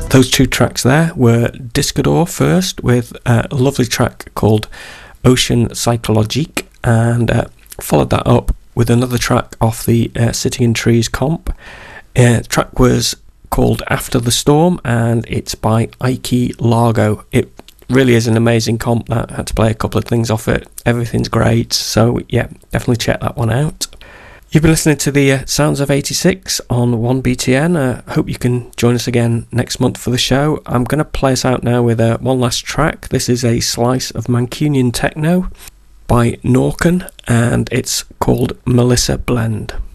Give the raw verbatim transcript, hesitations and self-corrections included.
Those two tracks there were Discador first with a lovely track called Ocean Psychologique, and uh, followed that up with another track off the uh, Sitting in Trees comp. Uh, the track was called After the Storm, and it's by Ike Largo. It really is an amazing comp. That I had to play a couple of things off it. Everything's great, so yeah, definitely check that one out. You've been listening to the uh, Sounds of eighty-six on one B T N. I uh, hope you can join us again next month for the show. I'm going to play us out now with uh, one last track. This is a slice of Mancunian techno by Norken, and it's called Melissa Blend.